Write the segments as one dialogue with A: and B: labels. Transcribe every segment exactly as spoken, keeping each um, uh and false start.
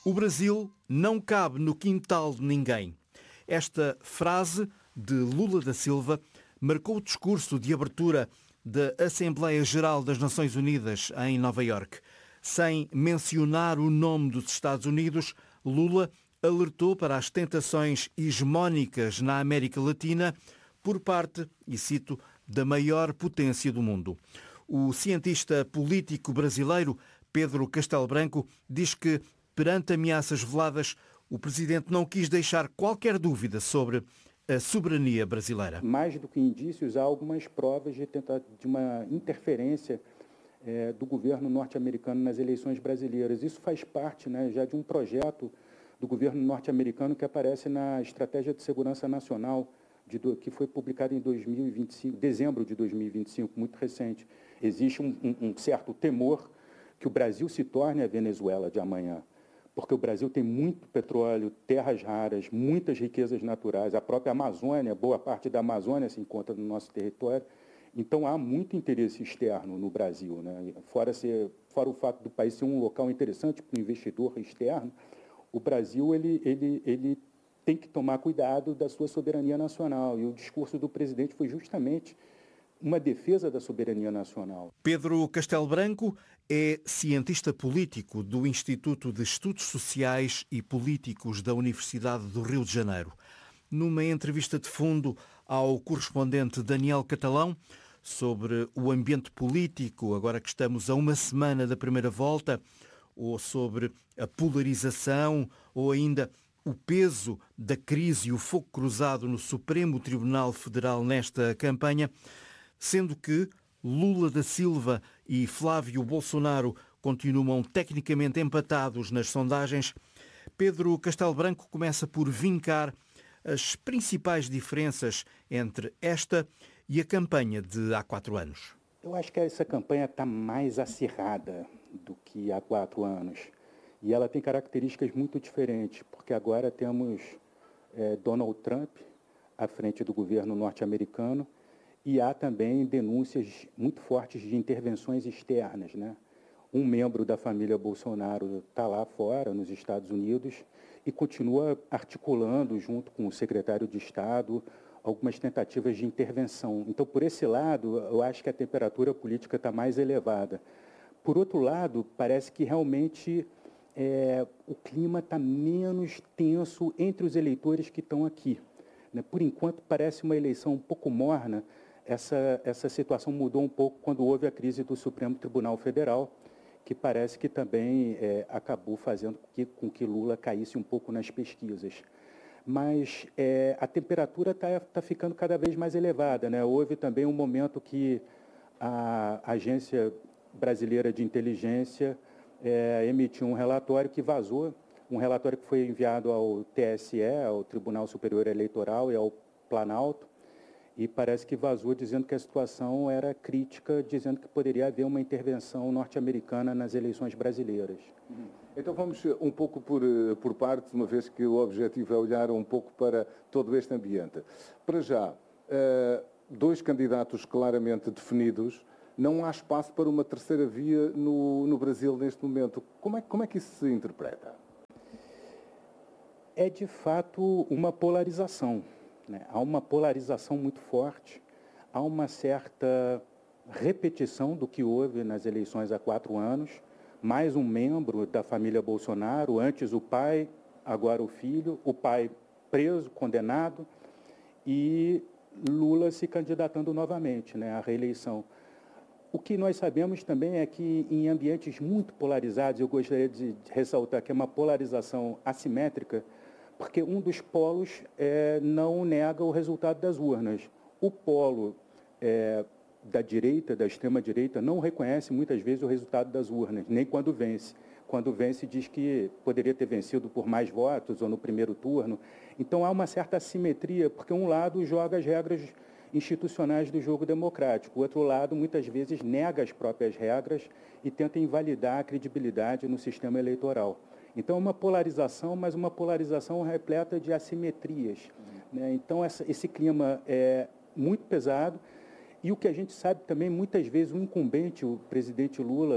A: O Brasil não cabe no quintal de ninguém. Esta frase de Lula da Silva marcou o discurso de abertura da Assembleia Geral das Nações Unidas em Nova Iorque. Sem mencionar o nome dos Estados Unidos, Lula alertou para as tentações hegemónicas na América Latina por parte, e cito, da maior potência do mundo. O cientista político brasileiro Pedro Castelo Branco diz que, perante ameaças veladas, o presidente não quis deixar qualquer dúvida sobre a soberania brasileira.
B: Mais do que indícios, há algumas provas de, tentar, de uma interferência é, do governo norte-americano nas eleições brasileiras. Isso faz parte, né, já de um projeto do governo norte-americano que aparece na Estratégia de Segurança Nacional, de, que foi publicada em dois mil e vinte e cinco, dezembro de dois mil e vinte e cinco, muito recente. Existe um, um, um certo temor que o Brasil se torne a Venezuela de amanhã, porque o Brasil tem muito petróleo, terras raras, muitas riquezas naturais, a própria Amazônia, boa parte da Amazônia se encontra no nosso território, então há muito interesse externo no Brasil, né? Fora, ser, fora o fato do país ser um local interessante para o investidor externo, o Brasil ele, ele, ele tem que tomar cuidado da sua soberania nacional, e o discurso do presidente foi justamente uma defesa da soberania nacional.
A: Pedro Castelo Branco é cientista político do Instituto de Estudos Sociais e Políticos da Universidade do Rio de Janeiro. Numa entrevista de fundo ao correspondente Daniel Catalão sobre o ambiente político, agora que estamos a uma semana da primeira volta, ou sobre a polarização, ou ainda o peso da crise e o fogo cruzado no Supremo Tribunal Federal nesta campanha, sendo que Lula da Silva e Flávio Bolsonaro continuam tecnicamente empatados nas sondagens, Pedro Castelo Branco começa por vincar as principais diferenças entre esta e a campanha de há quatro anos.
B: Eu acho que essa campanha está mais acirrada do que há quatro anos. E ela tem características muito diferentes, porque agora temos é, Donald Trump à frente do governo norte-americano, e há também denúncias muito fortes de intervenções externas, né? Um membro da família Bolsonaro está lá fora, nos Estados Unidos, e continua articulando, junto com o secretário de Estado, algumas tentativas de intervenção. Então, por esse lado, eu acho que a temperatura política está mais elevada. Por outro lado, parece que realmente é, o clima está menos tenso entre os eleitores que estão aqui, né? Por enquanto, parece uma eleição um pouco morna. Essa, essa situação mudou um pouco quando houve a crise do Supremo Tribunal Federal, que parece que também é, acabou fazendo com que, com que Lula caísse um pouco nas pesquisas. Mas é, a temperatura está tá ficando cada vez mais elevada, né? Houve também um momento que a Agência Brasileira de Inteligência é, emitiu um relatório que vazou, um relatório que foi enviado ao T S E, ao Tribunal Superior Eleitoral e ao Planalto, e parece que vazou dizendo que a situação era crítica, dizendo que poderia haver uma intervenção norte-americana nas eleições brasileiras.
C: Então vamos um pouco por, por partes, uma vez que o objetivo é olhar um pouco para todo este ambiente. Para já, dois candidatos claramente definidos, não há espaço para uma terceira via no, no Brasil neste momento. Como é, como é que isso se interpreta?
B: É de fato uma polarização. Há uma polarização muito forte, há uma certa repetição do que houve nas eleições há quatro anos, mais um membro da família Bolsonaro, antes o pai, agora o filho, o pai preso, condenado, e Lula se candidatando novamente, né, à reeleição. O que nós sabemos também é que em ambientes muito polarizados, eu gostaria de ressaltar que é uma polarização assimétrica, porque um dos polos é, não nega o resultado das urnas. O polo é, da direita, da extrema-direita, não reconhece muitas vezes o resultado das urnas, nem quando vence. Quando vence, diz que poderia ter vencido por mais votos ou no primeiro turno. Então, há uma certa assimetria, porque um lado joga as regras institucionais do jogo democrático, o outro lado, muitas vezes, nega as próprias regras e tenta invalidar a credibilidade no sistema eleitoral. Então, é uma polarização, mas uma polarização repleta de assimetrias, né? Então, essa, esse clima é muito pesado. E o que a gente sabe também, muitas vezes, o incumbente, o presidente Lula,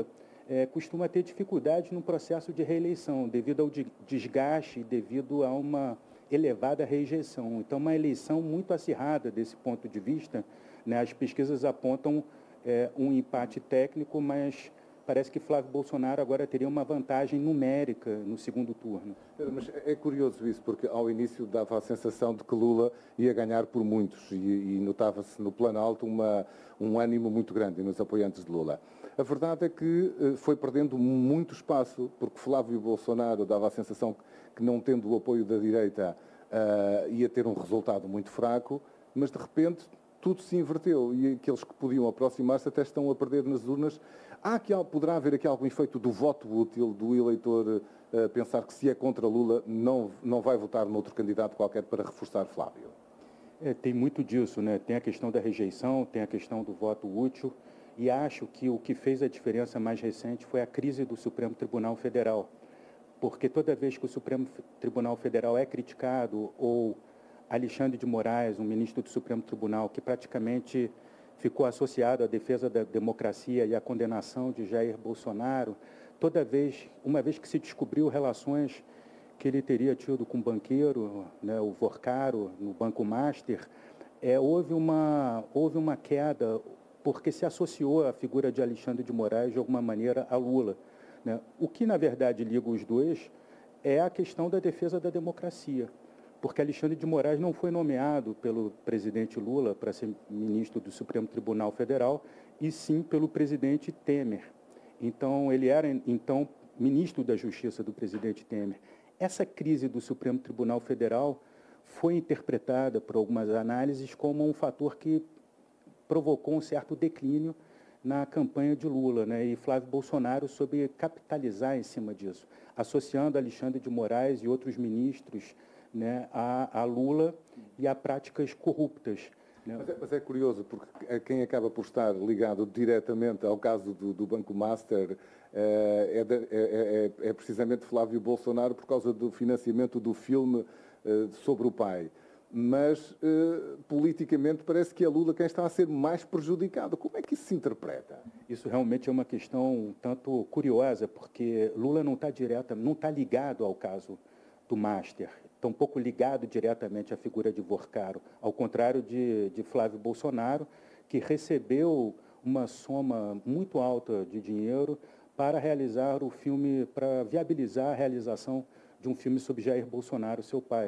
B: é, costuma ter dificuldade no processo de reeleição, devido ao desgaste, devido a uma elevada rejeição. Então, uma eleição muito acirrada desse ponto de vista, né? As pesquisas apontam é, um empate técnico, mas parece que Flávio Bolsonaro agora teria uma vantagem numérica no segundo turno.
C: Mas é curioso isso, porque ao início dava a sensação de que Lula ia ganhar por muitos e, e notava-se no Planalto uma, um ânimo muito grande nos apoiantes de Lula. A verdade é que foi perdendo muito espaço, porque Flávio Bolsonaro dava a sensação que, não tendo o apoio da direita, uh, ia ter um resultado muito fraco, mas de repente tudo se inverteu e aqueles que podiam aproximar-se até estão a perder nas urnas. Há aqui, poderá haver aqui algum efeito do voto útil, do eleitor uh, pensar que se é contra Lula não, não vai votar noutro candidato qualquer para reforçar Flávio?
B: É, tem muito disso, né? Tem a questão da rejeição, tem a questão do voto útil, e acho que o que fez a diferença mais recente foi a crise do Supremo Tribunal Federal, porque toda vez que o Supremo Tribunal Federal é criticado, ou Alexandre de Moraes, um ministro do Supremo Tribunal, que praticamente ficou associado à defesa da democracia e à condenação de Jair Bolsonaro, toda vez, uma vez que se descobriu relações que ele teria tido com o banqueiro, né, o Vorcaro, no Banco Master, é, houve, uma, houve uma queda, porque se associou a figura de Alexandre de Moraes, de alguma maneira, a Lula, né? O que, na verdade, liga os dois é a questão da defesa da democracia, porque Alexandre de Moraes não foi nomeado pelo presidente Lula para ser ministro do Supremo Tribunal Federal, e sim pelo presidente Temer. Então, ele era, então, ministro da Justiça do presidente Temer. Essa crise do Supremo Tribunal Federal foi interpretada por algumas análises como um fator que provocou um certo declínio na campanha de Lula, né? E Flávio Bolsonaro soube capitalizar em cima disso, associando Alexandre de Moraes e outros ministros, né, a, a Lula e a práticas corruptas. Né?
C: Mas, é, mas é curioso, porque quem acaba por estar ligado diretamente ao caso do, do Banco Master é, é, de, é, é, é precisamente Flávio Bolsonaro, por causa do financiamento do filme é, sobre o pai. Mas, uh, politicamente, parece que é Lula quem está a ser mais prejudicado. Como é que isso se interpreta?
B: Isso realmente é uma questão um tanto curiosa, porque Lula não está direta, não está ligado ao caso do Master, tampouco ligado diretamente à figura de Vorcaro, ao contrário de, de Flávio Bolsonaro, que recebeu uma soma muito alta de dinheiro para realizar o filme, para viabilizar a realização de um filme sobre Jair Bolsonaro, seu pai.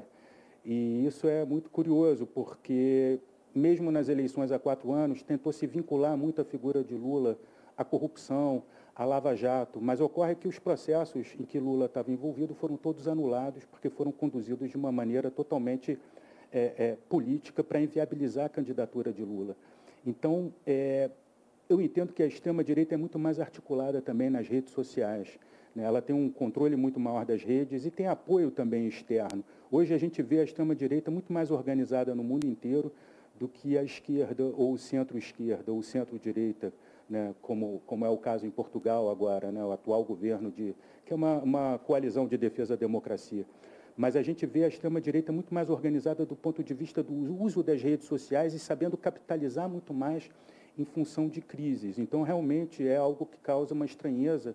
B: E isso é muito curioso, porque mesmo nas eleições há quatro anos, tentou se vincular muito a figura de Lula à corrupção, à Lava Jato, mas ocorre que os processos em que Lula estava envolvido foram todos anulados, porque foram conduzidos de uma maneira totalmente é, é, política para inviabilizar a candidatura de Lula. Então, é, eu entendo que a extrema-direita é muito mais articulada também nas redes sociais. Ela tem um controle muito maior das redes e tem apoio também externo. Hoje a gente vê a extrema-direita muito mais organizada no mundo inteiro do que a esquerda ou o centro-esquerda ou o centro-direita, né, como, como é o caso em Portugal agora, né, o atual governo, de, que é uma, uma coalizão de defesa da democracia. Mas a gente vê a extrema-direita muito mais organizada do ponto de vista do uso das redes sociais e sabendo capitalizar muito mais em função de crises. Então, realmente, é algo que causa uma estranheza.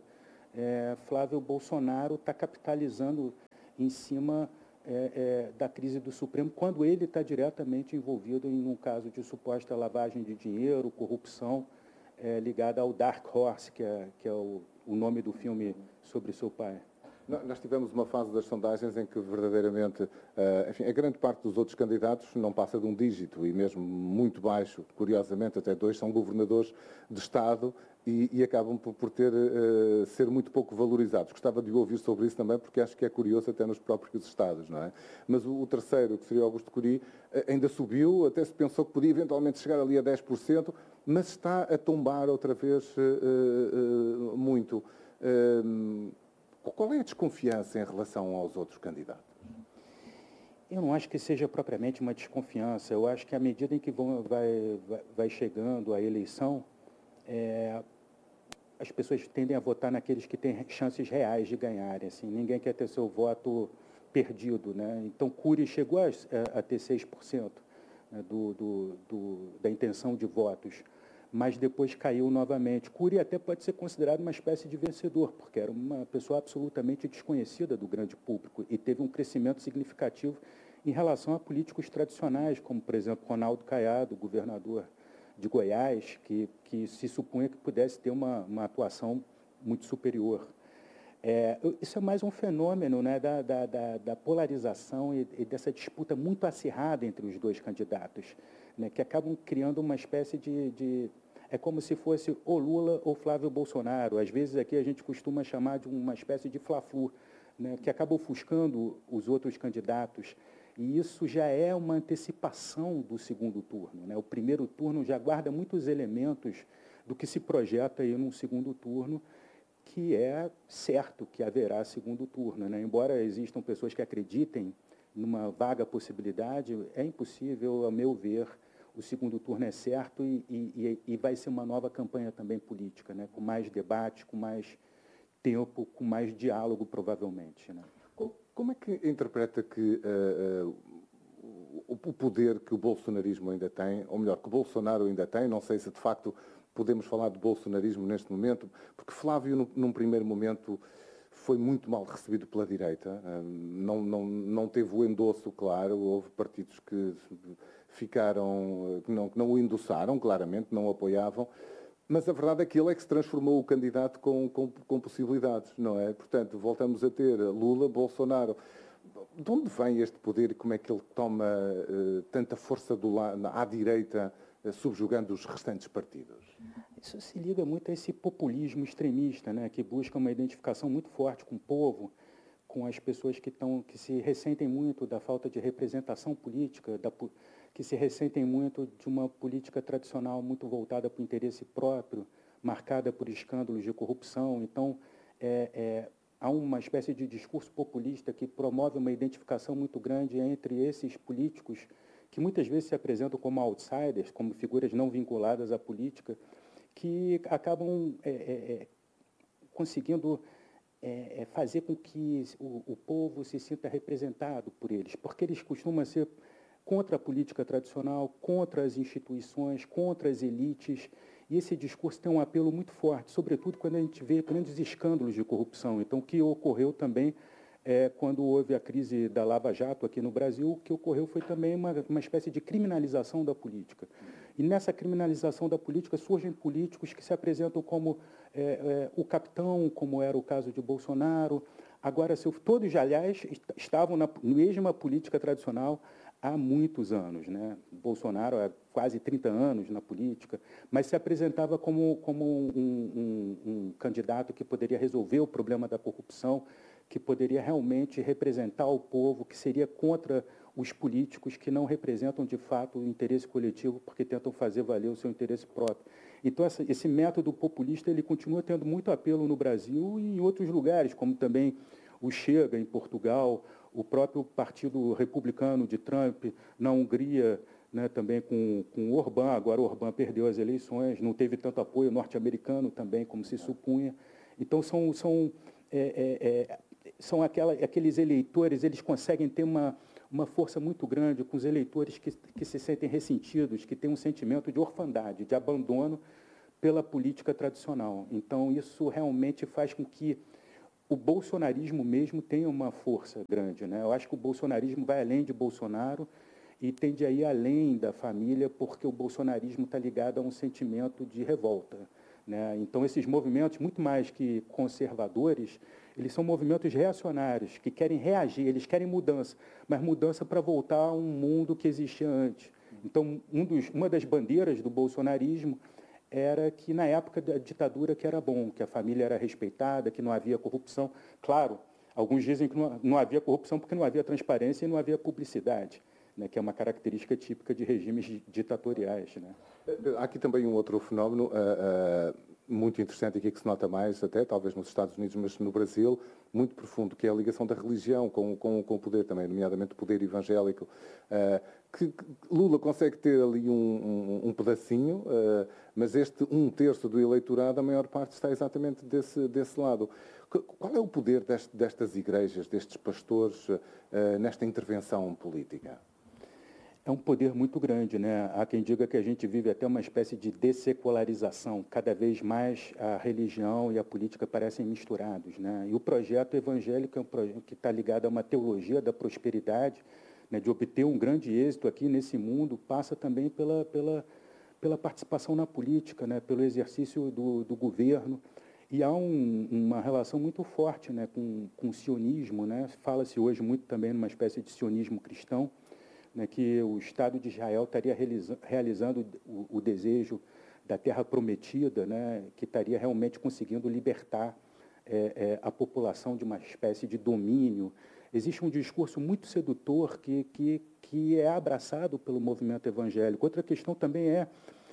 B: É, Flávio Bolsonaro está capitalizando em cima é, é, da crise do Supremo, quando ele está diretamente envolvido em um caso de suposta lavagem de dinheiro, corrupção, é, ligada ao Dark Horse, que é, que é o, o nome do filme sobre seu pai.
C: Nós tivemos uma fase das sondagens em que verdadeiramente, enfim, a grande parte dos outros candidatos não passa de um dígito, e mesmo muito baixo, curiosamente, até dois são governadores de Estado e, e acabam por, por ter, uh, ser muito pouco valorizados. Gostava de ouvir sobre isso também, porque acho que é curioso até nos próprios Estados, não é? Mas o, o terceiro, que seria Augusto Curi, ainda subiu, até se pensou que podia eventualmente chegar ali a dez por cento, mas está a tombar outra vez uh, uh, muito. Uh, Qual é a desconfiança em relação aos outros candidatos?
B: Eu não acho que seja propriamente uma desconfiança. Eu acho que à medida em que vão, vai, vai, vai chegando a eleição, é, as pessoas tendem a votar naqueles que têm chances reais de ganharem. Assim, ninguém quer ter seu voto perdido, né? Então, Cury chegou a, a ter seis por cento, né, do, do, do, da intenção de votos. mas depois caiu novamente. Cury até pode ser considerado uma espécie de vencedor, porque era uma pessoa absolutamente desconhecida do grande público e teve um crescimento significativo em relação a políticos tradicionais, como, por exemplo, Ronaldo Caiado, governador de Goiás, que, que se supunha que pudesse ter uma, uma atuação muito superior. É, isso é mais um fenômeno, né, da, da, da, da polarização e, e dessa disputa muito acirrada entre os dois candidatos, né, que acabam criando uma espécie de, de... É como se fosse ou Lula ou Flávio Bolsonaro. Às vezes aqui a gente costuma chamar de uma espécie de fla-flu, né, que acaba ofuscando os outros candidatos. E isso já é uma antecipação do segundo turno, né? O primeiro turno já guarda muitos elementos do que se projeta aí num segundo turno, que é certo que haverá segundo turno, né? Embora existam pessoas que acreditem numa vaga possibilidade, é impossível, ao meu ver. O segundo turno é certo e, e, e vai ser uma nova campanha também política, né? Com mais debate, com mais tempo, com mais diálogo, provavelmente, né?
C: Como é que interpreta que uh, uh, o poder que o bolsonarismo ainda tem, ou melhor, que o Bolsonaro ainda tem, não sei se de facto podemos falar de bolsonarismo neste momento, porque Flávio, no, num primeiro momento, foi muito mal recebido pela direita, uh, não, não, não teve o endosso claro, houve partidos que ficaram, que não, que não o endossaram, claramente, não o apoiavam. Mas a verdade é que ele é que se transformou o candidato com, com, com possibilidades, não é? Portanto, voltamos a ter Lula, Bolsonaro. De onde vem este poder e como é que ele toma uh, tanta força do la- à direita, uh, subjugando os restantes partidos?
B: Isso se liga muito a esse populismo extremista, né, que busca uma identificação muito forte com o povo, com as pessoas que, tão, que se ressentem muito da falta de representação política, da, que se ressentem muito de uma política tradicional muito voltada para o interesse próprio, marcada por escândalos de corrupção. Então, é, é, há uma espécie de discurso populista que promove uma identificação muito grande entre esses políticos que muitas vezes se apresentam como outsiders, como figuras não vinculadas à política, que acabam é, é, conseguindo é, fazer com que o, o povo se sinta representado por eles, porque eles costumam ser contra a política tradicional, contra as instituições, contra as elites, e esse discurso tem um apelo muito forte, sobretudo quando a gente vê grandes escândalos de corrupção. Então, o que ocorreu também é, quando houve a crise da Lava Jato aqui no Brasil, o que ocorreu foi também uma, uma espécie de criminalização da política. E nessa criminalização da política surgem políticos que se apresentam como é, é, o capitão, como era o caso de Bolsonaro. Agora, se, todos, aliás, estavam na mesma política tradicional há muitos anos, né? Bolsonaro há quase trinta anos na política, mas se apresentava como, como um, um, um candidato que poderia resolver o problema da corrupção, que poderia realmente representar o povo, que seria contra os políticos que não representam, de fato, o interesse coletivo, porque tentam fazer valer o seu interesse próprio. Então, essa, esse método populista ele continua tendo muito apelo no Brasil e em outros lugares, como também o Chega, em Portugal, o próprio Partido Republicano de Trump, na Hungria, né, também com, com Orbán. Agora, Orbán perdeu as eleições, não teve tanto apoio norte-americano também, como se supunha. Então, são... são é, é, é, são aquela, aqueles eleitores, eles conseguem ter uma, uma força muito grande com os eleitores que, que se sentem ressentidos, que têm um sentimento de orfandade, de abandono pela política tradicional. Então, isso realmente faz com que o bolsonarismo mesmo tenha uma força grande, né? Eu acho que o bolsonarismo vai além de Bolsonaro e tende a ir além da família, porque o bolsonarismo está ligado a um sentimento de revolta, né? Então, esses movimentos, muito mais que conservadores, eles são movimentos reacionários, que querem reagir, eles querem mudança, mas mudança para voltar a um mundo que existia antes. Então, um dos, uma das bandeiras do bolsonarismo era que, na época da ditadura, que era bom, que a família era respeitada, que não havia corrupção. Claro, alguns dizem que não, não havia corrupção porque não havia transparência e não havia publicidade, né, que é uma característica típica de regimes ditatoriais, né?
C: Há aqui também um outro fenómeno uh, uh, muito interessante aqui que se nota mais até, talvez nos Estados Unidos, mas no Brasil, muito profundo, que é a ligação da religião com, com, com o poder também, nomeadamente o poder evangélico, uh, que, que Lula consegue ter ali um, um, um pedacinho, uh, mas este um terço do eleitorado, a maior parte está exatamente desse, desse lado. Qual é o poder deste, destas igrejas, destes pastores, uh, nesta intervenção política?
B: É um poder muito grande, né? Há quem diga que a gente vive até uma espécie de dessecularização. Cada vez mais a religião e a política parecem misturados, né? E o projeto evangélico é um projeto que está ligado a uma teologia da prosperidade, né? De obter um grande êxito aqui nesse mundo, passa também pela, pela, pela participação na política, né? Pelo exercício do, do governo. E há um, uma relação muito forte, né? com, com o sionismo, né? Fala-se hoje muito também numa espécie de sionismo cristão, né, que o Estado de Israel estaria realiza, realizando o, o desejo da terra prometida, né, que estaria realmente conseguindo libertar é, é, a população de uma espécie de domínio. Existe um discurso muito sedutor que, que, que é abraçado pelo movimento evangélico. Outra questão também é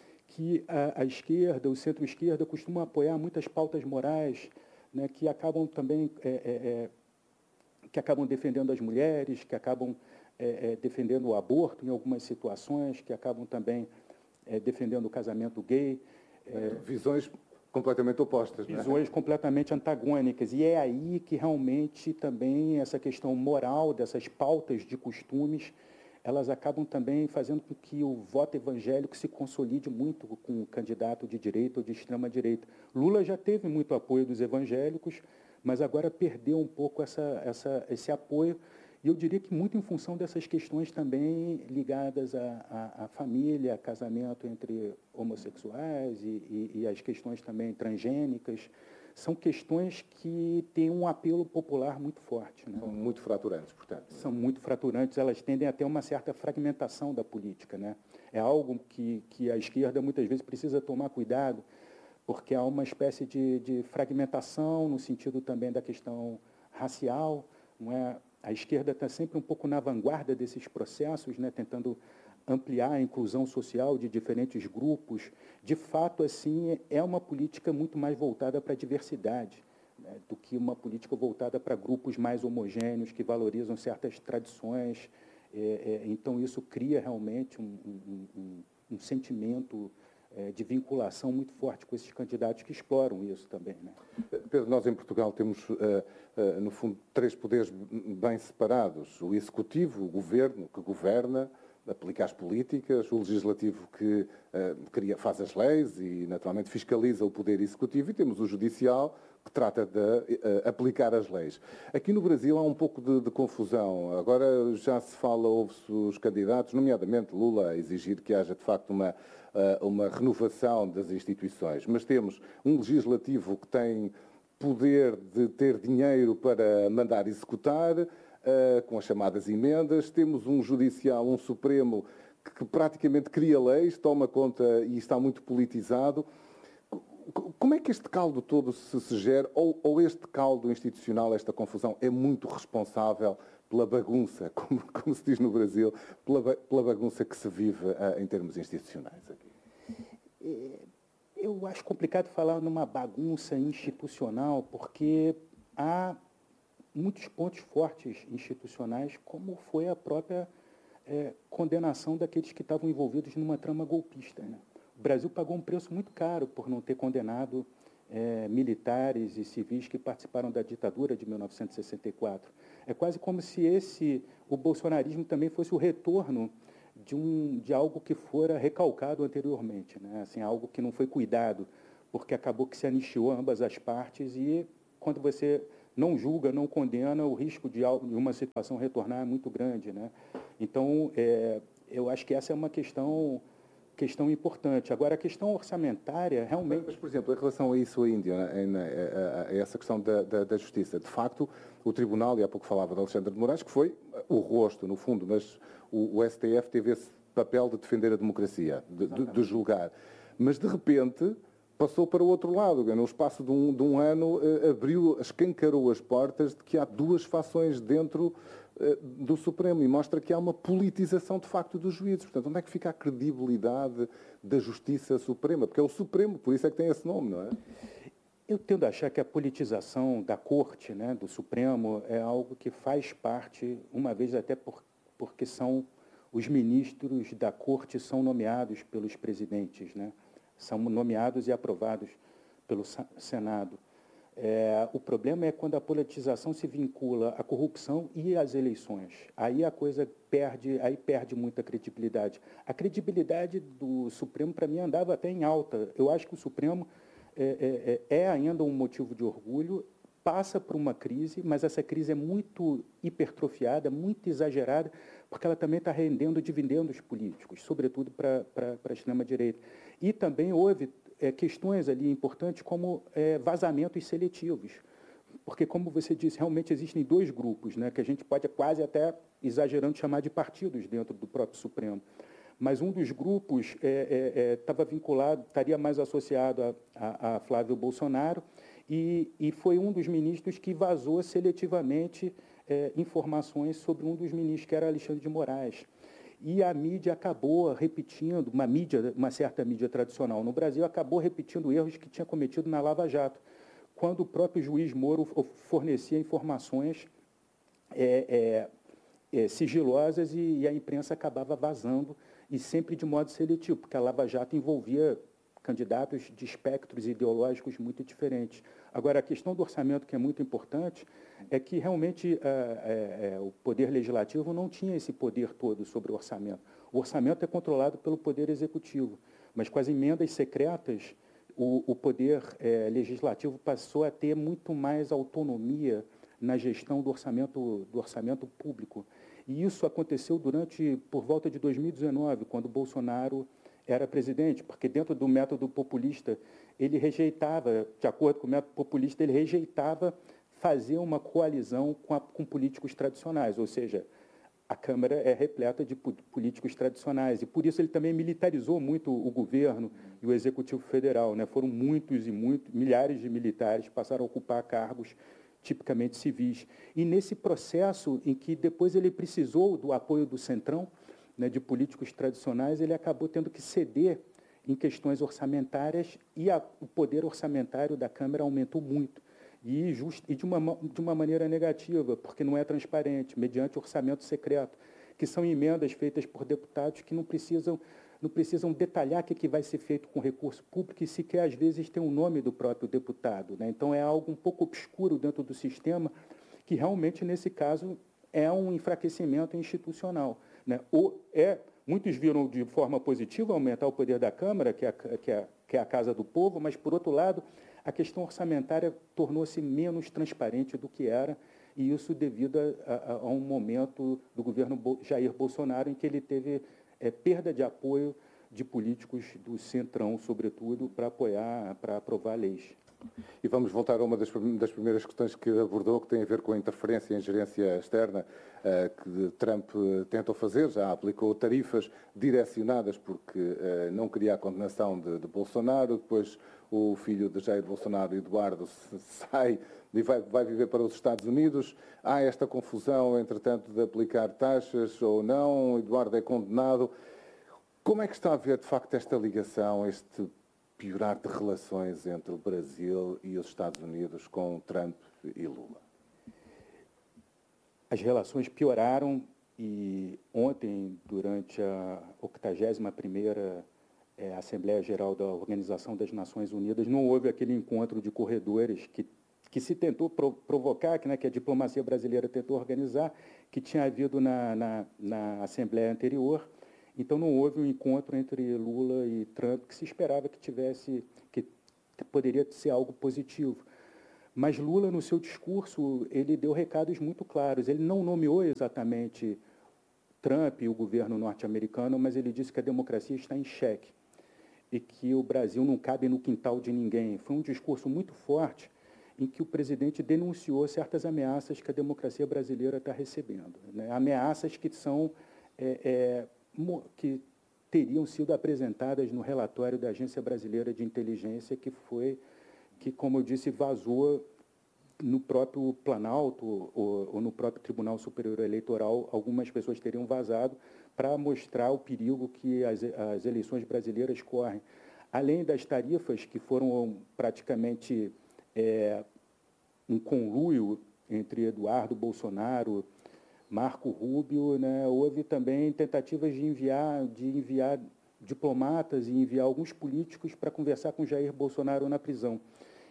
B: que a, a esquerda, o centro-esquerda, costumam apoiar muitas pautas morais, né, que acabam também é, é, é, que acabam defendendo as mulheres, que acabam É, é, defendendo o aborto em algumas situações, que acabam também é, defendendo o casamento gay.
C: É, visões completamente opostas.
B: Visões, né? Completamente antagônicas. E é aí que realmente também essa questão moral, dessas pautas de costumes, elas acabam também fazendo com que o voto evangélico se consolide muito com o candidato de direita ou de extrema-direita. Lula já teve muito apoio dos evangélicos, mas agora perdeu um pouco essa, essa, esse apoio. E eu diria que muito em função dessas questões também ligadas à, à, à família, a casamento entre homossexuais e, e, e as questões também transgênicas, são questões que têm um apelo popular muito forte. Né?
C: São muito fraturantes, portanto.
B: São muito fraturantes, elas tendem a ter uma certa fragmentação da política. Né? É algo que, que a esquerda muitas vezes precisa tomar cuidado, porque há uma espécie de, de fragmentação no sentido também da questão racial, não é? A esquerda está sempre um pouco na vanguarda desses processos, né, tentando ampliar a inclusão social de diferentes grupos. De fato, assim, é uma política muito mais voltada para a diversidade, né, do que uma política voltada para grupos mais homogêneos, que valorizam certas tradições. É, é, então, isso cria realmente um, um, um, um sentimento é, de vinculação muito forte com esses candidatos que exploram isso também. Né?
C: Pedro, nós em Portugal temos, uh, uh, no fundo, três poderes bem separados. O executivo, o governo, que governa, aplica as políticas, o legislativo que uh, cria, faz as leis e, naturalmente, fiscaliza o poder executivo, e temos o judicial, que trata de uh, aplicar as leis. Aqui no Brasil há um pouco de, de confusão. Agora já se fala, ouve-se os candidatos, nomeadamente Lula, a exigir que haja, de facto, uma, uh, uma renovação das instituições. Mas temos um legislativo que tem poder de ter dinheiro para mandar executar, uh, com as chamadas emendas. Temos um judicial, um Supremo, que, que praticamente cria leis, toma conta e está muito politizado. Como é que este caldo todo se, se gera, ou, ou este caldo institucional, esta confusão, é muito responsável pela bagunça, como, como se diz no Brasil, pela, pela bagunça que se vive uh, em termos institucionais aqui?
B: Eu acho complicado falar numa bagunça institucional, porque há muitos pontos fortes institucionais, como foi a própria é, condenação daqueles que estavam envolvidos numa trama golpista, né? O Brasil pagou um preço muito caro por não ter condenado é, militares e civis que participaram da ditadura de mil novecentos e sessenta e quatro. É quase como se esse, o bolsonarismo também fosse o retorno de, um, de algo que fora recalcado anteriormente, né? Assim, algo que não foi cuidado, porque acabou que se anistiou ambas as partes e quando você não julga, não condena, o risco de uma situação retornar é muito grande, né? Então, é, eu acho que essa é uma questão... questão importante. Agora, a questão orçamentária, realmente...
C: Mas, por exemplo, em relação a isso ainda, a, a, a essa questão da, da, da justiça, de facto, o Tribunal, e há pouco falava de Alexandre de Moraes, que foi o rosto, no fundo, mas o, o S T F teve esse papel de defender a democracia, de, de, de julgar. Mas, de repente, passou para o outro lado. No espaço de um, de um ano, abriu, escancarou as portas de que há duas fações dentro do Supremo e mostra que há uma politização de facto dos juízes. Portanto, onde é que fica a credibilidade da Justiça Suprema? Porque é o Supremo, por isso é que tem esse nome, não é?
B: Eu tendo a achar que a politização da Corte, né, do Supremo, é algo que faz parte, uma vez até por, porque são os ministros da Corte são nomeados pelos presidentes, né? São nomeados e aprovados pelo Senado. É, o problema é quando a politização se vincula à corrupção e às eleições. Aí a coisa perde, aí perde muita credibilidade. A credibilidade do Supremo, para mim, andava até em alta. Eu acho que o Supremo é, é, é ainda um motivo de orgulho, passa por uma crise, mas essa crise é muito hipertrofiada, muito exagerada, porque ela também está rendendo dividendos políticos, sobretudo para a extrema-direita. E também houve É, questões ali importantes como é, vazamentos seletivos. Porque, como você disse, realmente existem dois grupos, né, que a gente pode quase até, exagerando, chamar de partidos dentro do próprio Supremo. Mas um dos grupos estava é, é, é, vinculado, estaria mais associado a, a, a Flávio Bolsonaro, e, e foi um dos ministros que vazou seletivamente é, informações sobre um dos ministros, que era Alexandre de Moraes. E a mídia acabou repetindo, uma mídia, uma certa mídia tradicional no Brasil, acabou repetindo erros que tinha cometido na Lava Jato, quando o próprio juiz Moro fornecia informações é, é, é, sigilosas e, e a imprensa acabava vazando, e sempre de modo seletivo, porque a Lava Jato envolvia candidatos de espectros ideológicos muito diferentes. Agora, a questão do orçamento, que é muito importante, é que realmente é, é, o Poder Legislativo não tinha esse poder todo sobre o orçamento. O orçamento é controlado pelo Poder Executivo, mas com as emendas secretas, o, o Poder é, Legislativo passou a ter muito mais autonomia na gestão do orçamento, do orçamento público. E isso aconteceu durante, por volta de dois mil e dezenove, quando o Bolsonaro era presidente, porque dentro do método populista, ele rejeitava, de acordo com o método populista, ele rejeitava fazer uma coalizão com, a, com políticos tradicionais, ou seja, a Câmara é repleta de políticos tradicionais, e por isso ele também militarizou muito o governo e o Executivo Federal, né? Foram muitos e muitos, milhares de militares que passaram a ocupar cargos tipicamente civis. E nesse processo em que depois ele precisou do apoio do Centrão, né, de políticos tradicionais, ele acabou tendo que ceder em questões orçamentárias, e a, o poder orçamentário da Câmara aumentou muito, e, just, e de, uma, de uma maneira negativa, porque não é transparente, mediante orçamento secreto, que são emendas feitas por deputados que não precisam, não precisam detalhar o que, que vai ser feito com recurso público, e sequer, às vezes, tem o nome do próprio deputado, né? Então, é algo um pouco obscuro dentro do sistema, que realmente, nesse caso, é um enfraquecimento institucional. Né? Ou é, muitos viram de forma positiva aumentar o poder da Câmara, que é, a, que, é, que é a casa do povo, mas, por outro lado, a questão orçamentária tornou-se menos transparente do que era, e isso devido a, a, a um momento do governo Jair Bolsonaro em que ele teve é, perda de apoio de políticos do Centrão, sobretudo, para apoiar, para aprovar leis.
C: E vamos voltar a uma das, das primeiras questões que abordou, que tem a ver com a interferência e ingerência externa uh, que Trump uh, tentou fazer. Já aplicou tarifas direcionadas porque uh, não queria a condenação de, de Bolsonaro. Depois o filho de Jair Bolsonaro, Eduardo, sai e vai, vai viver para os Estados Unidos. Há esta confusão, entretanto, de aplicar taxas ou não. Eduardo é condenado. Como é que está a ver, de facto, esta ligação, este piorar de relações entre o Brasil e os Estados Unidos com Trump e Lula?
B: As relações pioraram, e ontem, durante a octagésima primeira é, Assembleia Geral da Organização das Nações Unidas, não houve aquele encontro de corredores que, que se tentou pro, provocar, que, né, que a diplomacia brasileira tentou organizar, que tinha havido na, na, na Assembleia anterior. Então, não houve um encontro entre Lula e Trump que se esperava que tivesse, que poderia ser algo positivo. Mas Lula, no seu discurso, ele deu recados muito claros. Ele não nomeou exatamente Trump e o governo norte-americano, mas ele disse que a democracia está em xeque e que o Brasil não cabe no quintal de ninguém. Foi um discurso muito forte em que o presidente denunciou certas ameaças que a democracia brasileira está recebendo, né? Ameaças que são... É, é, que teriam sido apresentadas no relatório da Agência Brasileira de Inteligência, que foi, que, como eu disse, vazou no próprio Planalto ou, ou no próprio Tribunal Superior Eleitoral. Algumas pessoas teriam vazado para mostrar o perigo que as, as eleições brasileiras correm. Além das tarifas, que foram praticamente é, um conluio entre Eduardo Bolsonaro, Marco Rubio, né? Houve também tentativas de enviar, de enviar diplomatas e enviar alguns políticos para conversar com Jair Bolsonaro na prisão.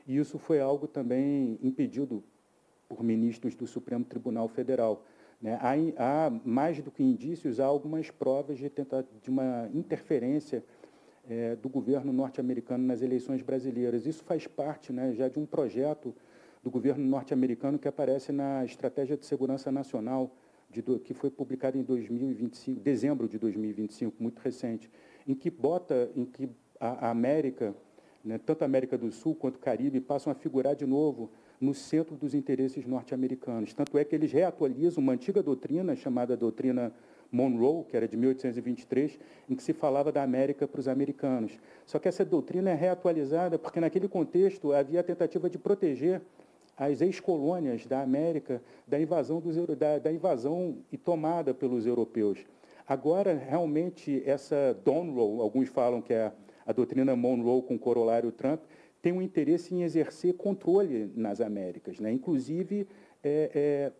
B: E isso foi algo também impedido por ministros do Supremo Tribunal Federal. Né? Há, há, mais do que indícios, há algumas provas de, tentar, de uma interferência é, do governo norte-americano nas eleições brasileiras. Isso faz parte, né, já de um projeto do governo norte-americano que aparece na Estratégia de Segurança Nacional, de, que foi publicada em dois mil e vinte e cinco, dezembro de dois mil e vinte e cinco, muito recente, em que bota, em que a, a América, né, tanto a América do Sul quanto o Caribe, passam a figurar de novo no centro dos interesses norte-americanos. Tanto é que eles reatualizam uma antiga doutrina, chamada doutrina Monroe, que era de mil oitocentos e vinte e três, em que se falava da América para os americanos. Só que essa doutrina é reatualizada porque, naquele contexto, havia a tentativa de proteger as ex-colônias da América da invasão, dos, da, da invasão e tomada pelos europeus. Agora, realmente, essa Monroe, alguns falam que é a doutrina Monroe com o corolário Trump, tem um interesse em exercer controle nas Américas, né? Inclusive é, é,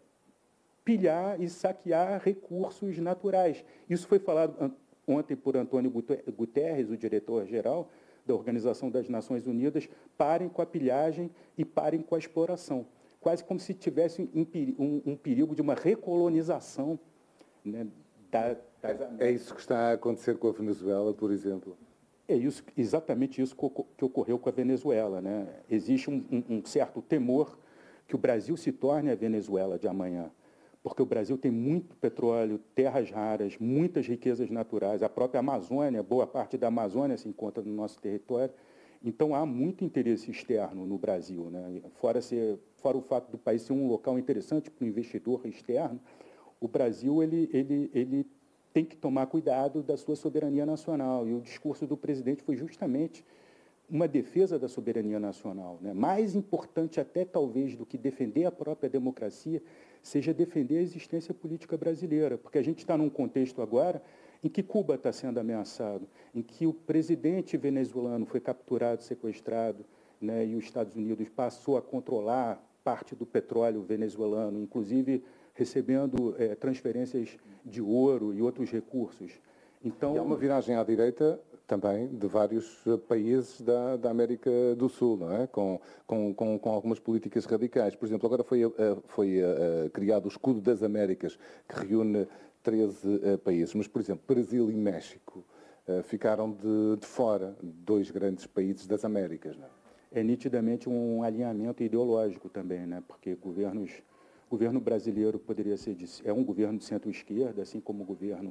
B: pilhar e saquear recursos naturais. Isso foi falado ontem por Antônio Guterres, o diretor-geral da Organização das Nações Unidas. Parem com a pilhagem e parem com a exploração. Quase como se tivesse um, um perigo de uma recolonização, né, da, das Américas.
C: É isso que está a acontecer com a Venezuela, por exemplo?
B: É isso, exatamente isso que ocorreu com a Venezuela, né? Existe um, um, um certo temor que o Brasil se torne a Venezuela de amanhã, porque o Brasil tem muito petróleo, terras raras, muitas riquezas naturais, a própria Amazônia, boa parte da Amazônia se encontra no nosso território, então há muito interesse externo no Brasil, né? Fora, ser, fora o fato do país ser um local interessante para o investidor externo, o Brasil ele, ele, ele tem que tomar cuidado da sua soberania nacional. E o discurso do presidente foi justamente uma defesa da soberania nacional, né? Mais importante até, talvez, do que defender a própria democracia, seja defender a existência política brasileira. Porque a gente está num contexto agora em que Cuba está sendo ameaçado, em que o presidente venezuelano foi capturado, sequestrado, né? E os Estados Unidos passou a controlar parte do petróleo venezuelano, inclusive recebendo é, transferências de ouro e outros recursos. Então,
C: e há uma viragem à direita também de vários países da, da América do Sul, não é? Com, com, com, com algumas políticas radicais. Por exemplo, agora foi, foi uh, criado o Escudo das Américas, que reúne treze uh, países. Mas, por exemplo, Brasil e México uh, ficaram de, de fora, dois grandes países das Américas, não é?
B: É nitidamente um alinhamento ideológico também, né? Porque governos... O governo brasileiro poderia ser de, é um governo de centro-esquerda, assim como o governo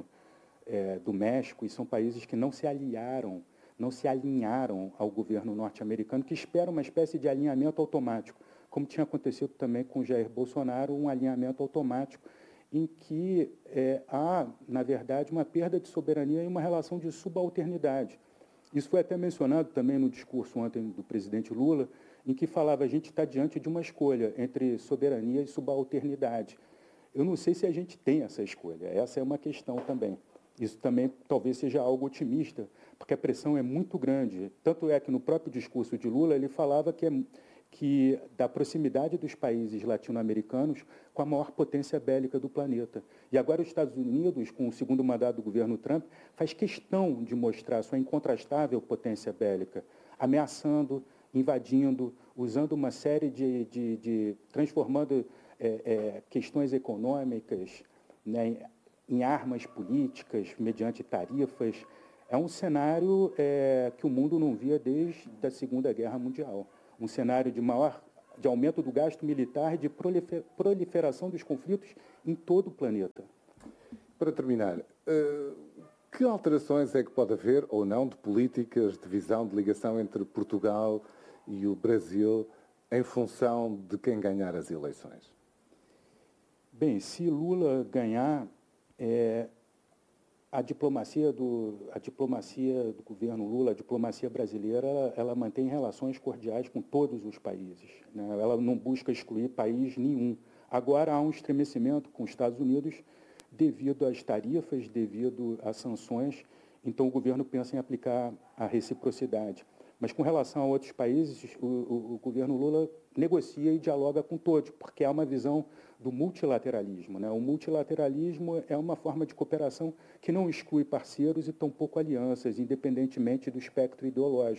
B: é, do México, e são países que não se aliaram, não se alinharam ao governo norte-americano, que espera uma espécie de alinhamento automático, como tinha acontecido também com Jair Bolsonaro, um alinhamento automático em que é, há, na verdade, uma perda de soberania e uma relação de subalternidade. Isso foi até mencionado também no discurso ontem do presidente Lula, em que falava a gente está diante de uma escolha entre soberania e subalternidade. Eu não sei se a gente tem essa escolha, essa é uma questão também. Isso também talvez seja algo otimista, porque a pressão é muito grande. Tanto é que no próprio discurso de Lula ele falava que, é, que da proximidade dos países latino-americanos com a maior potência bélica do planeta. E agora os Estados Unidos, com o segundo mandato do governo Trump, faz questão de mostrar sua incontrastável potência bélica, ameaçando, invadindo, usando uma série de... de, de transformando é, é, questões econômicas, né, em armas políticas, mediante tarifas. É um cenário é, que o mundo não via desde a Segunda Guerra Mundial. Um cenário de maior, de aumento do gasto militar e de proliferação dos conflitos em todo o planeta.
C: Para terminar, uh, que alterações é que pode haver, ou não, de políticas de visão, de ligação entre Portugal e o Brasil em função de quem ganhar as eleições?
B: Bem, se Lula ganhar, é, a diplomacia do a diplomacia do governo Lula, a diplomacia brasileira, ela, ela mantém relações cordiais com todos os países, né? Ela não busca excluir país nenhum. Agora há um estremecimento com os Estados Unidos devido às tarifas, devido às sanções. Então o governo pensa em aplicar a reciprocidade. Mas com relação a outros países, o, o, o governo Lula negocia e dialoga com todos, porque há uma visão do multilateralismo, né? O multilateralismo é uma forma de cooperação que não exclui parceiros e tampouco alianças, independentemente do espectro ideológico.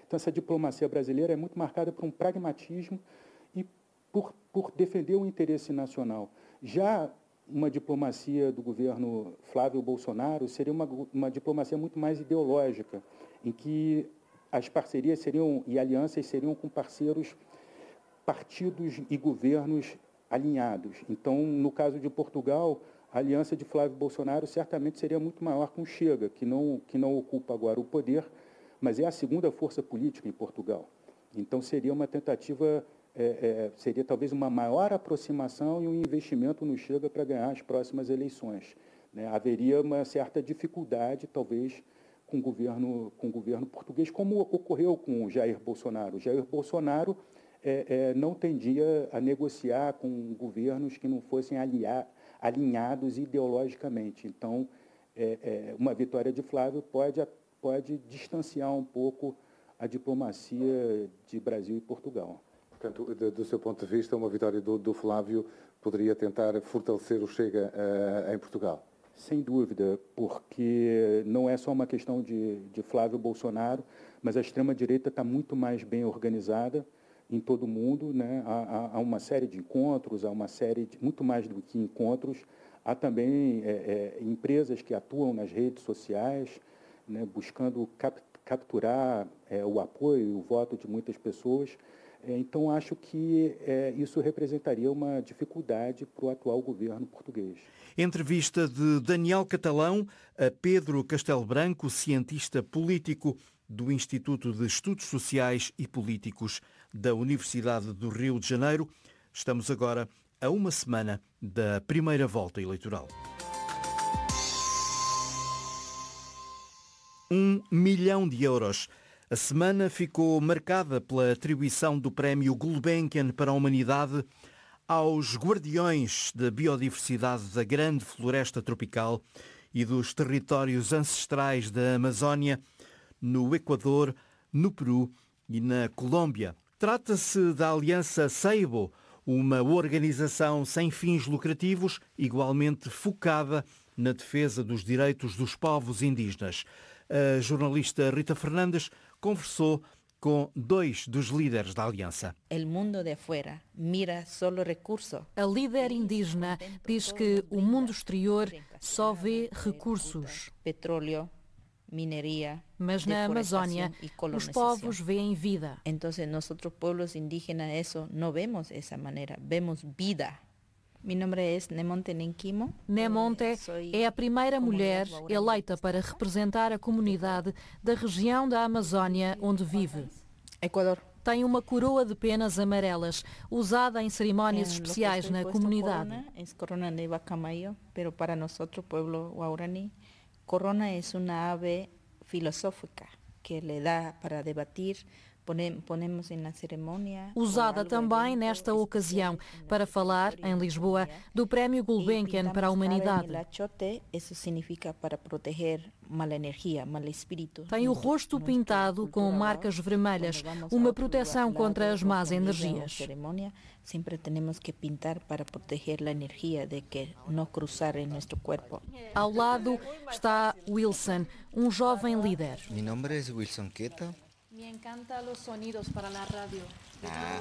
B: Então, essa diplomacia brasileira é muito marcada por um pragmatismo e por, por defender o interesse nacional. Já uma diplomacia do governo Flávio Bolsonaro seria uma, uma diplomacia muito mais ideológica, em que as parcerias seriam e alianças seriam com parceiros, partidos e governos alinhados. Então, no caso de Portugal, a aliança de Flávio Bolsonaro certamente seria muito maior com o Chega, que não, que não ocupa agora o poder, mas é a segunda força política em Portugal. Então, seria uma tentativa, é, é, seria talvez uma maior aproximação e um investimento no Chega para ganhar as próximas eleições, né? Haveria uma certa dificuldade, talvez, com o governo, com o governo português, como ocorreu com o Jair Bolsonaro. O Jair Bolsonaro é, é, não tendia a negociar com governos que não fossem aliar, alinhados ideologicamente. Então, é, é, uma vitória de Flávio pode, pode distanciar um pouco a diplomacia de Brasil e Portugal.
C: Portanto, do, do seu ponto de vista, uma vitória do, do Flávio poderia tentar fortalecer o Chega uh, em Portugal?
B: Sem dúvida, porque não é só uma questão de, de Flávio Bolsonaro, mas a extrema-direita está muito mais bem organizada em todo o mundo, né? Há, há uma série de encontros, há uma série de, muito mais do que encontros, há também é, é, empresas que atuam nas redes sociais, né? Buscando cap, capturar é, o apoio e o voto de muitas pessoas. É, então, acho que é, isso representaria uma dificuldade para o atual governo português.
A: Entrevista de Daniel Catalão a Pedro Castelo Branco, cientista político do Instituto de Estudos Sociais e Políticos da Universidade do Rio de Janeiro. Estamos agora a uma semana da primeira volta eleitoral. Um milhão de euros. A semana ficou marcada pela atribuição do Prémio Gulbenkian para a Humanidade aos guardiões da biodiversidade da grande floresta tropical e dos territórios ancestrais da Amazónia, no Equador, no Peru e na Colômbia. Trata-se da Aliança Seibo, uma organização sem fins lucrativos, igualmente focada na defesa dos direitos dos povos indígenas. A jornalista Rita Fernandes conversou com dois dos líderes da aliança.
D: El mundo de afuera mira solo recursos.
E: A líder indígena diz que o mundo exterior só vê recursos.
D: Petróleo, mineria,
E: mas na Amazónia os povos veem vida.
D: Então, nós, pueblos indígenas, isso não vemos dessa maneira, vemos vida. Meu nome é Nemonte Nenquimo.
E: Nemonte é a primeira mulher eleita para representar a comunidade da região da Amazónia onde vive.
D: Equador.
E: Tem uma coroa de penas amarelas, usada em cerimónias especiais na comunidade.
D: É corona de Bacamayo, mas para nós, povo guarani, corona é uma ave filosófica que lhe dá para debatir. Ponemos na cerimônia.
E: Usada também nesta ocasião para falar, em Lisboa, do Prémio Gulbenkian para a Humanidade.
D: Isso significa para proteger mala energia, mal espírito.
E: Tem o rosto pintado com marcas vermelhas, uma proteção contra as más energias.
D: Sempre temos que pintar para proteger a energia de que não cruzar em nosso corpo.
E: Ao lado está Wilson, um jovem líder.
F: Meu nome é Wilson Queta.
E: Me encantam os sonidos para a rádio.
F: Ah,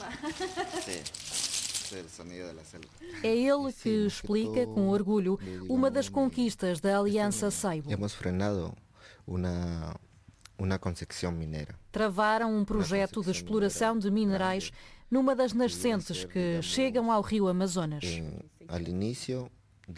F: sim. Sí, o sonido da selva.
E: É ele que explica com orgulho uma das conquistas da Aliança Seibo.
F: Hemos frenado uma uma concessão minera.
E: Travaram um projeto de exploração de minerais numa das nascentes que chegam ao rio Amazonas.
F: Ao início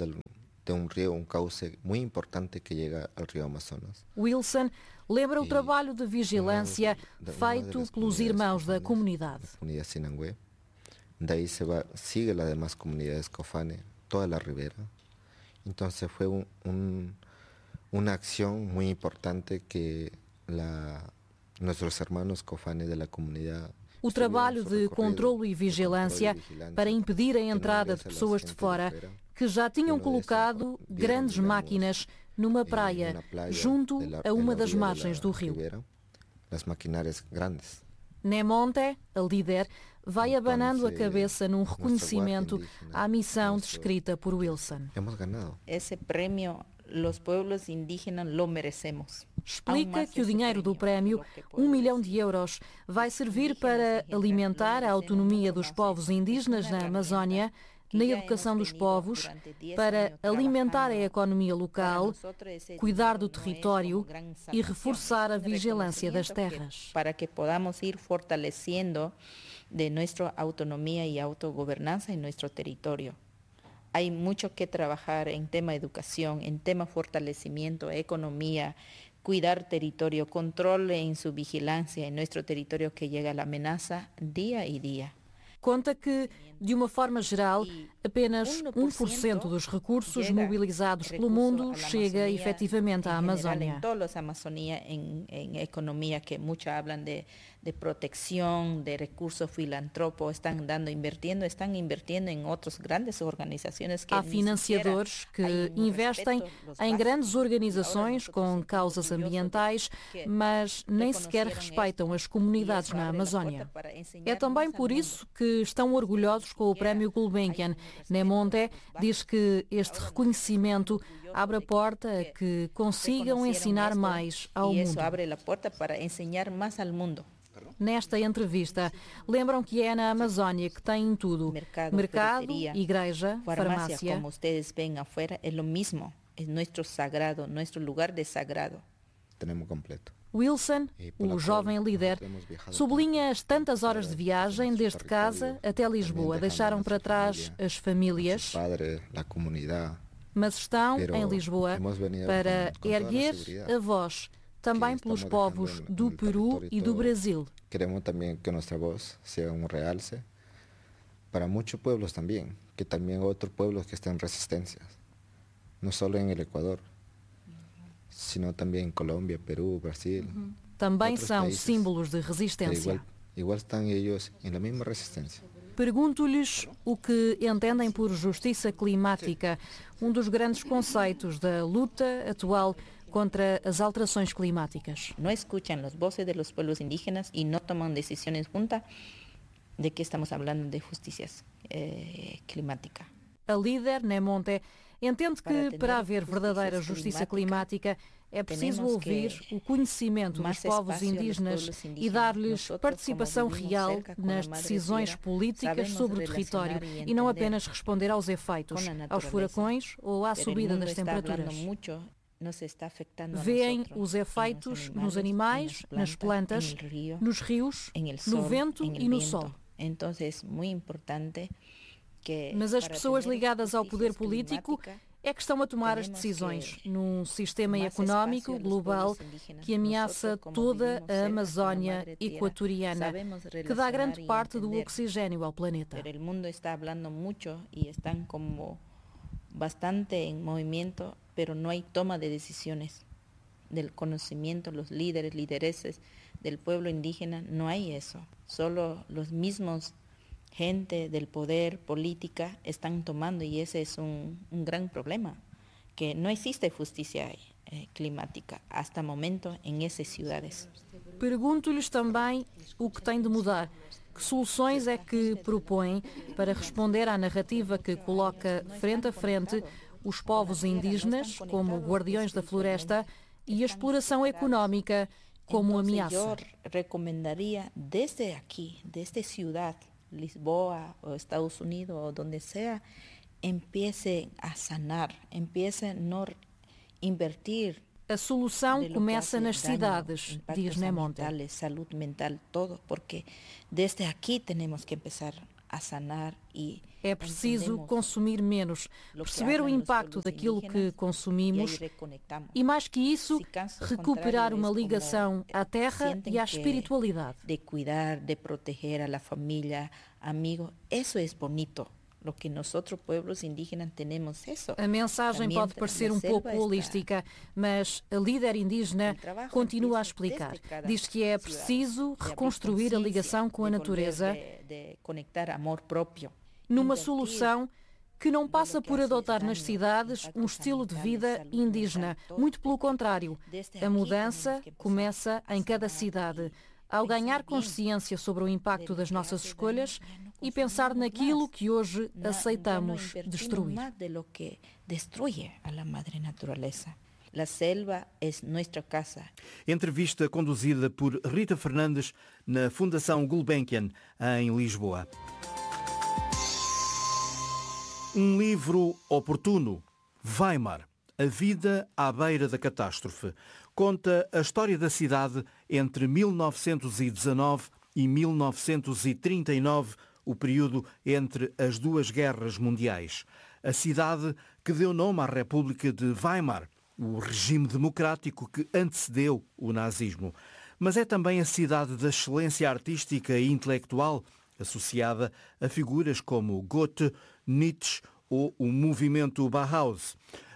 F: de um rio, um cauce muito importante que chega ao rio Amazonas.
E: Wilson lembra o trabalho de vigilância feito pelos irmãos da comunidade.
F: Comunidade Sinangue. Daí se va, sigue as demais comunidades Cofane, toda a ribera. Então foi um, um, uma ação muito importante que la, nossos irmãos Cofane da comunidade.
E: O trabalho de controlo e vigilância para impedir a entrada de pessoas de fora que já tinham colocado grandes máquinas numa praia, junto a uma das margens do rio.
F: As maquinárias grandes.
E: Nemonte, a líder, vai abanando a cabeça num reconhecimento à missão descrita por Wilson.
F: Hemos ganado.
D: Esse prêmio, os povos indígenas lo merecemos.
E: explica que o dinheiro do prémio, um milhão de euros, vai servir para alimentar a autonomia dos povos indígenas na Amazónia, na educação dos povos, para alimentar a economia local, cuidar do território e reforçar a vigilância das terras.
D: Para que podamos ir fortalecendo de nossa autonomia e autogovernança em nosso território. Há muito que trabalhar em tema educação, em tema fortalecimento, economia, cuidar território, controle em sua vigilância em nosso território que chega a ameaça dia e dia.
E: Conta que, de uma forma geral, apenas um por cento dos recursos mobilizados pelo mundo chega efetivamente à Amazónia.
D: Em todos os Amazônia, em, em economia, que muitos falam de, de proteção, de recursos filantrópicos, estão dando, invertindo, estão invertindo em outras grandes organizações. Que
E: Há financiadores que investem em grandes organizações com causas ambientais, mas nem sequer respeitam as comunidades na Amazónia. É também por isso que estão orgulhosos com o Prémio Gulbenkian. Nemonte diz que este reconhecimento abre a porta a que consigam ensinar mais ao mundo. Nesta entrevista, lembram que é na Amazónia que tem tudo: mercado, igreja, farmácia.
D: Como vocês veem afuera, é o mesmo. É nosso sagrado, nosso lugar de sagrado.
F: Temos completo.
E: Wilson, o jovem líder, sublinha as tantas horas de viagem desde casa até Lisboa. Deixaram para trás as famílias, mas estão em Lisboa para erguer a voz, também pelos povos do Peru e do Brasil.
F: Queremos também que nossa voz seja um realce para muitos povos também, que também outros povos que estão em resistência, não só em Equador, sino também em Colômbia, Peru, Brasil.
E: Uhum. Também são países, símbolos de resistência.
F: Igual, igual estão eles na mesma resistência.
E: Pergunto-lhes o que entendem por justiça climática, um dos grandes conceitos da luta atual contra as alterações climáticas.
D: Não escutam as vozes dos povos indígenas e não tomam decisões juntas de que estamos falando de justiça eh, climática.
E: A líder, Nemonte, entende que para haver verdadeira justiça climática é preciso ouvir o conhecimento dos povos indígenas e dar-lhes participação real nas decisões políticas sobre o território e não apenas responder aos efeitos, aos furacões ou à subida das temperaturas. Vêem os efeitos nos animais, nas plantas, nos rios, no vento e no sol.
D: Então é muito importante.
E: Mas as pessoas ligadas ao poder político é que estão a tomar as decisões num sistema económico global que ameaça toda a Amazónia equatoriana, que dá grande parte do oxigênio ao planeta.
D: O mundo está falando muito e estão como bastante em movimento, mas não há toma de decisões do conhecimento, os líderes, lideresas do povo indígena, não há isso. Solo os mesmos gente del poder, política, están tomando y ese es un, un gran problema, que no existe justicia eh, climática hasta el momento en esas ciudades.
E: Pergunto-lhes também o que tem de mudar. Que soluções é que propõem para responder à narrativa que coloca frente a frente os povos indígenas como guardiões da floresta e a exploração económica como ameaça?
D: Eu recomendaria desde aqui, desde cidade, Lisboa o Estados Unidos o donde sea, empiece a sanar, empiece a não invertir.
E: A solução começa nas cidades, diz Nemonte.
D: Saúde mental, todo, porque desde aqui temos que começar a sanar e
E: é preciso consumir menos, perceber o impacto daquilo que consumimos e, mais que isso, recuperar uma ligação à terra e à espiritualidade.
D: De cuidar, de proteger a família, amigos, isso é bonito. Lo que nosotros pueblos indígenas tenemos eso.
E: A mensagem Também pode parecer um pouco holística, mas a líder indígena continua a explicar. Diz que é preciso reconstruir a ligação com a natureza numa solução que não passa por adotar nas cidades um estilo de vida indígena. Muito pelo contrário, a mudança começa em cada cidade. Ao ganhar consciência sobre o impacto das nossas escolhas e pensar naquilo que hoje aceitamos destruir.
D: La selva é nossa casa.
A: Entrevista conduzida por Rita Fernandes na Fundação Gulbenkian, em Lisboa. Um livro oportuno. Weimar. A vida à beira da catástrofe. Conta a história da cidade entre mil novecentos e dezanove e mil novecentos e trinta e nove, o período entre as duas guerras mundiais. A cidade que deu nome à República de Weimar, o regime democrático que antecedeu o nazismo. Mas é também a cidade da excelência artística e intelectual, associada a figuras como Goethe, Nietzsche ou o movimento Bauhaus.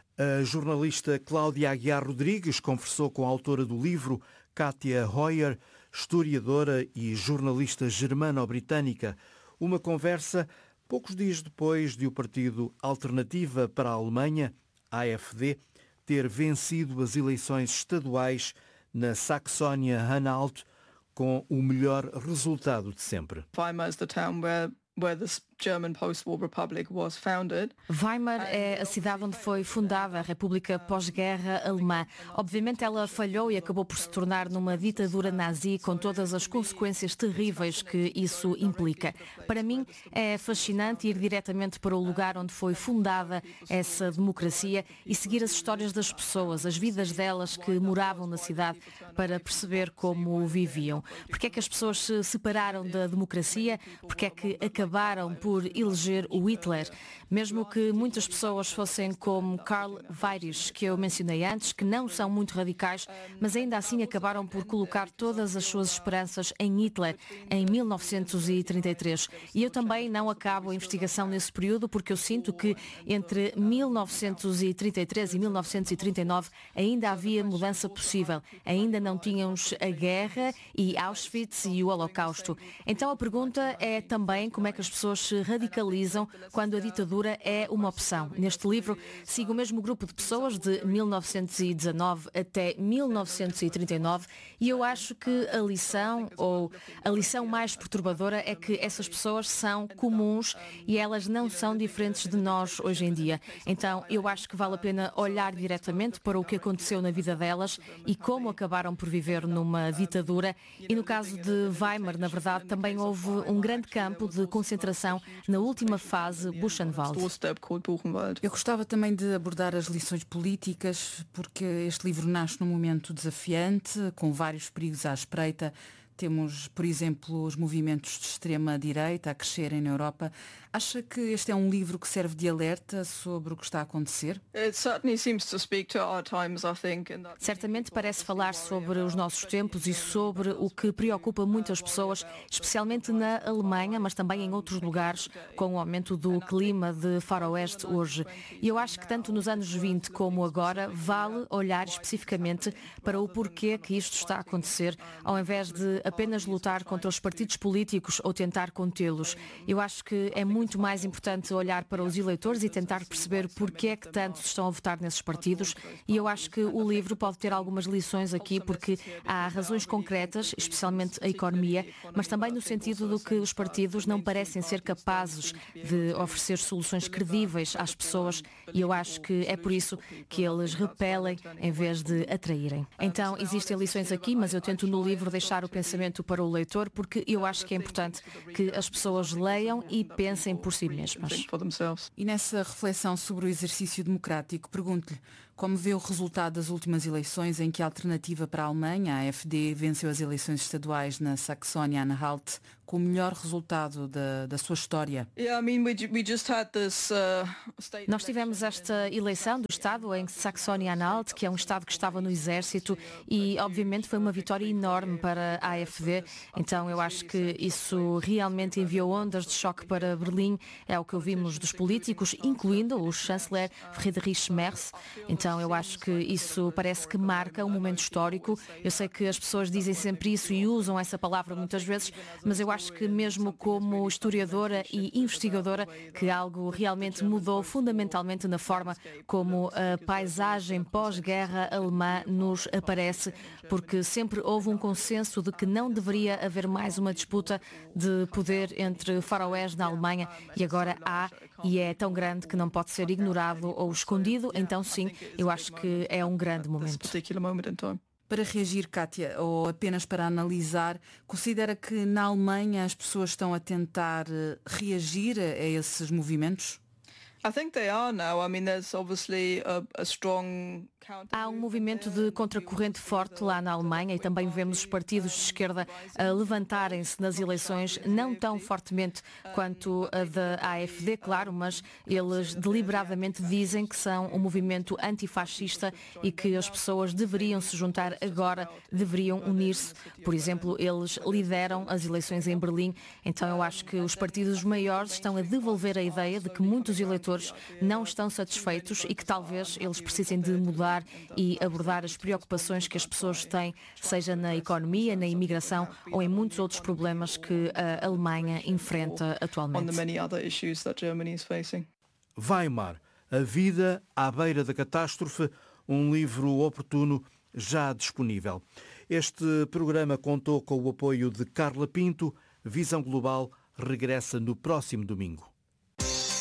A: A jornalista Cláudia Aguiar Rodrigues conversou com a autora do livro, Katia Heuer, historiadora e jornalista germano-britânica. Uma conversa poucos dias depois de o partido Alternativa para a Alemanha, A F D, ter vencido as eleições estaduais na Saxónia-Anhalt com o melhor resultado de sempre.
G: Weimar is the town where where the German post-war republic was founded.
E: Weimar é a cidade onde foi fundada a República pós-guerra alemã. Obviamente ela falhou e acabou por se tornar numa ditadura nazi com todas as consequências terríveis que isso implica. Para mim é fascinante ir diretamente para o lugar onde foi fundada essa democracia e seguir as histórias das pessoas, as vidas delas que moravam na cidade, para perceber como viviam. Porque é que as pessoas se separaram da democracia? Porque é que acabaram por eleger o Hitler, mesmo que muitas pessoas fossem como Karl Weyrich, que eu mencionei antes, que não são muito radicais, mas ainda assim acabaram por colocar todas as suas esperanças em Hitler em mil novecentos e trinta e três. E eu também não acabo a investigação nesse período porque eu sinto que entre mil novecentos e trinta e três e mil novecentos e trinta e nove ainda havia mudança possível. Ainda não tínhamos a guerra e Auschwitz e o Holocausto. Então a pergunta é também como é que as pessoas se radicalizam quando a ditadura é uma opção. Neste livro sigo o mesmo grupo de pessoas de mil novecentos e dezanove até mil novecentos e trinta e nove e eu acho que a lição, ou a lição mais perturbadora, é que essas pessoas são comuns e elas não são diferentes de nós hoje em dia. Então eu acho que vale a pena olhar diretamente para o que aconteceu na vida delas e como acabaram por viver numa ditadura. E no caso de Weimar, na verdade, também houve um grande campo de concentração na última fase, Buchenwald.
G: Eu gostava também de abordar as lições políticas, porque este livro nasce num momento desafiante, com vários perigos à espreita. Temos, por exemplo, os movimentos de extrema-direita a crescerem na Europa. Acha que este é um livro que serve de alerta sobre o que está a acontecer?
E: Certamente parece falar sobre os nossos tempos e sobre o que preocupa muitas pessoas, especialmente na Alemanha, mas também em outros lugares, com o aumento do clima de faroeste hoje. E eu acho que tanto nos anos vinte como agora vale olhar especificamente para o porquê que isto está a acontecer, ao invés de apenas lutar contra os partidos políticos ou tentar contê-los. Eu acho que é muito mais importante olhar para os eleitores e tentar perceber porquê é que tantos estão a votar nesses partidos, e eu acho que o livro pode ter algumas lições aqui, porque há razões concretas, especialmente a economia, mas também no sentido do que os partidos não parecem ser capazes de oferecer soluções credíveis às pessoas, e eu acho que é por isso que eles repelem em vez de atraírem. Então existem lições aqui, mas eu tento no livro deixar o pensamento para o leitor, porque eu acho que é importante que as pessoas leiam e pensem por si mesmas.
G: E nessa reflexão sobre o exercício democrático, pergunto-lhe como vê o resultado das últimas eleições em que a Alternativa para a Alemanha, a A F D, venceu as eleições estaduais na Saxónia-Anhalt com o melhor resultado da, da sua história.
E: Nós tivemos esta eleição do Estado em Saxónia-Anhalt, que é um Estado que estava no exército, e obviamente foi uma vitória enorme para a A F D. Então eu acho que isso realmente enviou ondas de choque para Berlim. É o que ouvimos dos políticos, incluindo o chanceler Friedrich Merz. Então eu acho que isso parece que marca um momento histórico. Eu sei que as pessoas dizem sempre isso e usam essa palavra muitas vezes, mas eu acho que mesmo como historiadora e investigadora, que algo realmente mudou fundamentalmente na forma como a paisagem pós-guerra alemã nos aparece, porque sempre houve um consenso de que não deveria haver mais uma disputa de poder entre faroés na Alemanha, e agora há, e é tão grande que não pode ser ignorado ou escondido. Então sim, Eu acho que é um grande momento.
G: Para reagir, Kátia, ou apenas para analisar, considera que na Alemanha as pessoas estão a tentar reagir a esses movimentos?
E: Há um movimento de contracorrente forte lá na Alemanha e também vemos os partidos de esquerda a levantarem-se nas eleições, não tão fortemente quanto a da A F D, claro, mas eles deliberadamente dizem que são um movimento antifascista e que as pessoas deveriam se juntar agora, deveriam unir-se. Por exemplo, eles lideram as eleições em Berlim, então eu acho que os partidos maiores estão a devolver a ideia de que muitos eleitores não estão satisfeitos e que talvez eles precisem de mudar e abordar as preocupações que as pessoas têm, seja na economia, na imigração ou em muitos outros problemas que a Alemanha enfrenta atualmente.
A: Weimar, a vida à beira da catástrofe, um livro oportuno já disponível. Este programa contou com o apoio de Carla Pinto. Visão Global regressa no próximo domingo.